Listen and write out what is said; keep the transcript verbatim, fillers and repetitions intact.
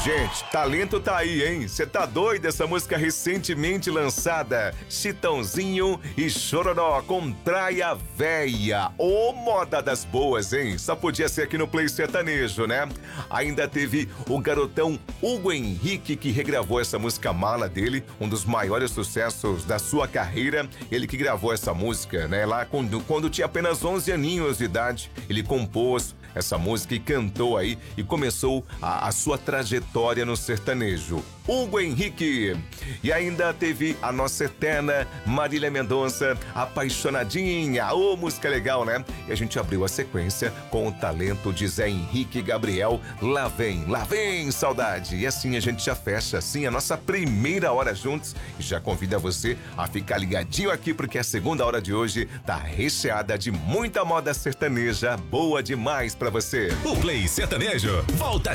Gente, talento tá aí, hein? Cê tá doido? Essa música recentemente lançada, Chitãozinho e Chororó com Traia Véia. Ô, moda das boas, hein? Só podia ser aqui no Play Sertanejo, né? Ainda teve o garotão Hugo Henrique, que regravou essa música Mala dele, um dos maiores sucessos da sua carreira. Ele que gravou essa música, né? Lá quando, quando tinha apenas onze aninhos de idade, ele compôs essa música e cantou aí e começou a, a sua trajetória no sertanejo. Hugo Henrique. E ainda teve a nossa eterna Marília Mendonça, Apaixonadinha. Ô, música legal, né? E a gente abriu a sequência com o talento de Zé Henrique e Gabriel. Lá vem, lá vem, saudade. E assim a gente já fecha, assim, a nossa primeira hora juntos. E já convida você a ficar ligadinho aqui, porque a segunda hora de hoje tá recheada de muita moda sertaneja boa demais pra você. O Play Sertanejo volta